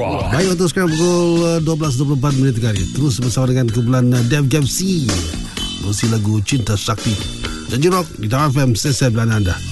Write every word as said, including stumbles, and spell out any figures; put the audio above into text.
Baik, untuk sekarang pukul dua belas dua puluh empat minit kali. Terus bersama dengan kumpulan Dev Jam C, musik lagu Cinta Sakti. Janji Rock di Taman F M, saya belah anda.